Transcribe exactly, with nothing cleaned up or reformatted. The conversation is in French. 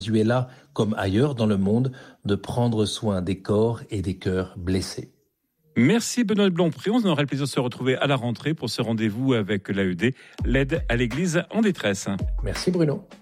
Venezuela, comme ailleurs dans le monde, de prendre soin des corps et des cœurs blessés. Merci Benoît Blanc-Pré. On aura le plaisir de se retrouver à la rentrée pour ce rendez-vous avec l'A E D, l'aide à l'Église en détresse. Merci Bruno.